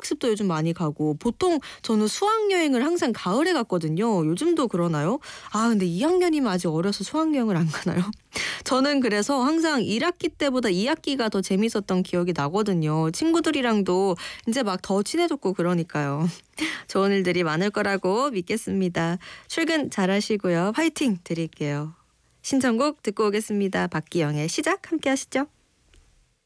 어학습도 요즘 많이 가고 보통 저는 수학여행을 항상 가을에 갔거든요. 요즘도 그러나요? 아 근데 2학년이면 아직 어려서 수학여행을 안 가나요? 저는 그래서 항상 1학기 때보다 2학기가 더 재밌었던 기억이 나거든요. 친구들이랑도 이제 막 더 친해졌고 그러니까요. 좋은 일들이 많을 거라고 믿겠습니다. 출근 잘하시고요. 화이팅 드릴게요. 신청곡 듣고 오겠습니다. 박기영의 시작 함께 하시죠.